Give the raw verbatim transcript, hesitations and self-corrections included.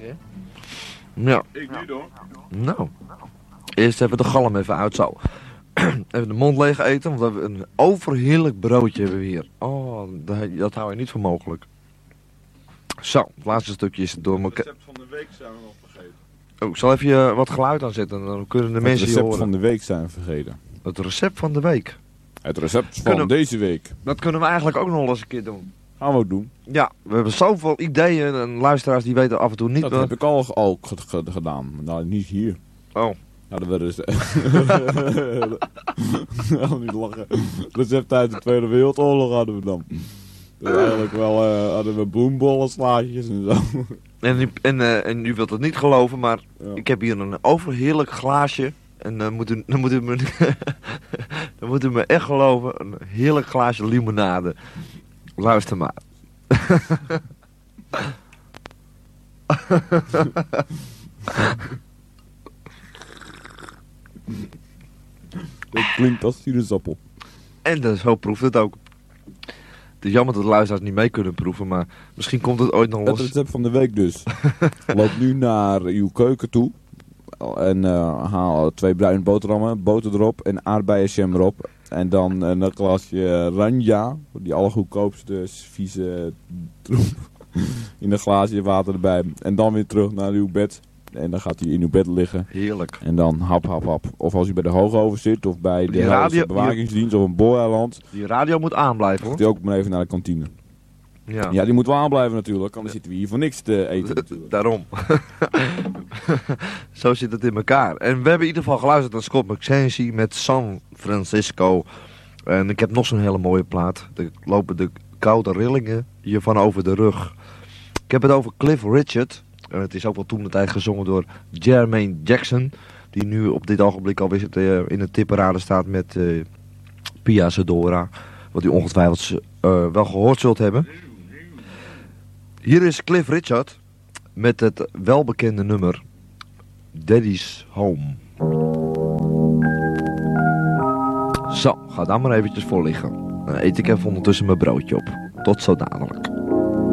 hè? Ja. Ik niet hoor. Nou. Eerst even de galm even uit, zo. Even de mond leeg eten, want we hebben een overheerlijk broodje hebben we hier. Oh, dat, dat hou je niet voor mogelijk. Zo, het laatste stukje is door Het elkaar. recept van de week zijn we nog vergeten. Oh, ik zal even uh, wat geluid aanzetten, dan kunnen de Het mensen je recept horen. van de week zijn we vergeten. Het recept van de week. Het recept van Kunnen- deze week. Dat kunnen we eigenlijk ook nog eens een keer doen. Gaan we ook doen. Ja, we hebben zoveel ideeën en luisteraars die weten af en toe niet Dat wat... heb ik al, al g- g- gedaan. Maar nou, niet hier. Oh, Ja, dat werden ze... Nou, niet lachen. Recept uit de Tweede Wereldoorlog hadden we dan. Dus eigenlijk wel eh, hadden we bloembollen, slaatjes en zo. en, die- en, uh, en u wilt het niet geloven, maar Ja. ik heb hier een overheerlijk glaasje. En dan moet u, dan moet u, me, dan moet u me echt geloven, een heerlijk glaasje limonade. Luister maar. Dat klinkt als sinaasappel. En dus, zo proeft het ook. Het is jammer dat de luisteraars niet mee kunnen proeven, maar misschien komt het ooit nog Het los. recept van de week dus. Loop nu naar uw keuken toe. En uh, haal twee bruine boterhammen, boter erop en aardbeienjam erop. En dan uh, een glasje ranja, die allergoedkoopste vieze troep. In een glaasje water erbij. En dan weer terug naar uw bed. En dan gaat hij in uw bed liggen. Heerlijk. En dan hap, hap, hap. Of als u bij de Hoogover zit, of bij de Die radio- Helse bewakingsdienst, of een booreiland. Die radio moet aanblijven, Gaat hoor. u ook maar even naar de kantine. Ja, Ja, die moet wel aanblijven natuurlijk, anders zitten we hier voor niks te eten natuurlijk. daarom. Zo zit het in elkaar. En we hebben in ieder geval geluisterd naar Scott McKenzie met San Francisco. En ik heb nog zo'n hele mooie plaat. Er lopen de koude rillingen je van over de rug. Ik heb het over Cliff Richard. En het is ook wel toen de tijd gezongen door Jermaine Jackson. Die nu op dit ogenblik alweer zit, uh, in de tipparade staat met uh, Pia Sedora. Wat u ongetwijfeld uh, wel gehoord zult hebben. Hier is Cliff Richard met het welbekende nummer Daddy's Home. Zo, ga daar maar eventjes voor liggen. Dan eet ik even ondertussen mijn broodje op. Tot zo dadelijk.